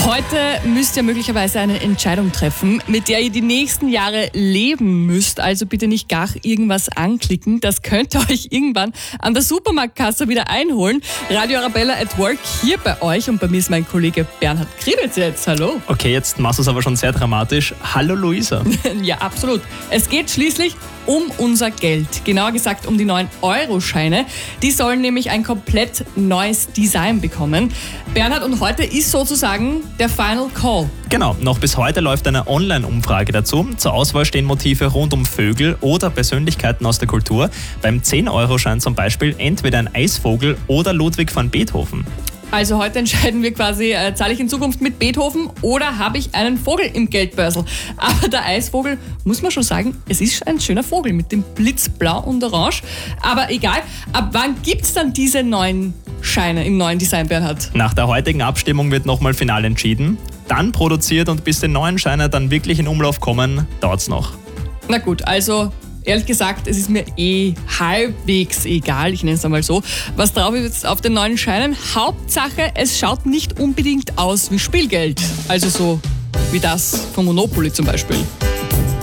Heute müsst ihr möglicherweise eine Entscheidung treffen, mit der ihr die nächsten Jahre leben müsst. Also bitte nicht gar irgendwas anklicken. Das könnt ihr euch irgendwann an der Supermarktkasse wieder einholen. Radio Arabella at Work hier bei euch. Und bei mir ist mein Kollege Bernhard Kriebitz jetzt. Hallo. Okay, jetzt machst du es aber schon sehr dramatisch. Hallo Luisa. Ja, absolut. Es geht schließlich um unser Geld. Genauer gesagt um die 9-Euro-Scheine. Die sollen nämlich ein komplett neues Design bekommen. Bernhard, und heute ist sozusagen der Final Call. Genau, noch bis heute läuft eine Online-Umfrage dazu. Zur Auswahl stehen Motive rund um Vögel oder Persönlichkeiten aus der Kultur. Beim 10-Euro-Schein zum Beispiel entweder ein Eisvogel oder Ludwig van Beethoven. Also heute entscheiden wir quasi, zahle ich in Zukunft mit Beethoven oder habe ich einen Vogel im Geldbörsel. Aber der Eisvogel, muss man schon sagen, es ist ein schöner Vogel mit dem Blitzblau und Orange. Aber egal, ab wann gibt es dann diese neuen Scheine im neuen Design, Bernhard? Nach der heutigen Abstimmung wird nochmal final entschieden, dann produziert und bis die neuen Scheine dann wirklich in Umlauf kommen, dauert es noch. Na gut, also ehrlich gesagt, es ist mir halbwegs egal, ich nenne es einmal so, was drauf ist auf den neuen Scheinen. Hauptsache, es schaut nicht unbedingt aus wie Spielgeld. Also so wie das von Monopoly zum Beispiel.